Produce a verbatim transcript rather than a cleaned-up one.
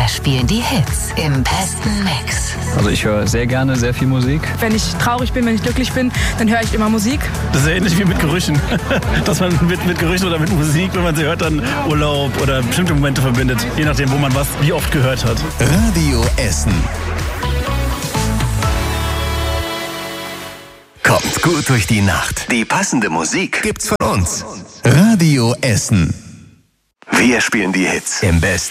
Wir spielen die Hits im besten Mix. Also ich höre sehr gerne sehr viel Musik. Wenn ich traurig bin, wenn ich glücklich bin, dann höre ich immer Musik. Das ist ja ähnlich wie mit Gerüchen. Dass man mit, mit Gerüchen oder mit Musik, wenn man sie hört, dann Urlaub oder bestimmte Momente verbindet. Je nachdem, wo man was wie oft gehört hat. Radio Essen. Kommt gut durch die Nacht. Die passende Musik gibt's von uns. Radio Essen. Wir spielen die Hits im besten